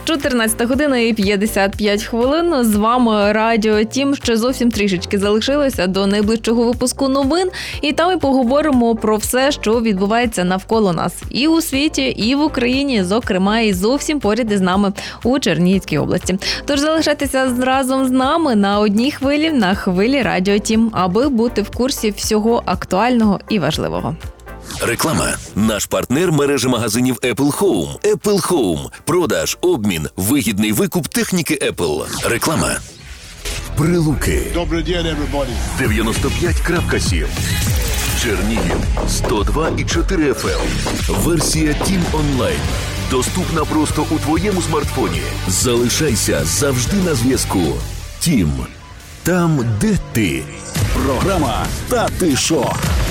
14 година і 55 хвилин. З вами Радіо Тім. Ще зовсім трішечки залишилося до найближчого випуску новин. І там ми поговоримо про все, що відбувається навколо нас. І у світі, і в Україні, зокрема, і зовсім поряд із нами у Чернігівській області. Тож залишайтеся разом з нами на одній хвилі, на хвилі Радіо Тім, аби бути в курсі всього актуального і важливого. Реклама. Наш партнер – мережа магазинів Apple Home. Apple Home. Продаж, обмін, вигідний викуп техніки Apple. Реклама. Прилуки. Добрий день, everybody. 95.7. Чернігів. 102,4 FM. Версія Тім онлайн. Доступна просто у твоєму смартфоні. Залишайся завжди на зв'язку. Тім. Там, де ти. Програма «Та ти шо?».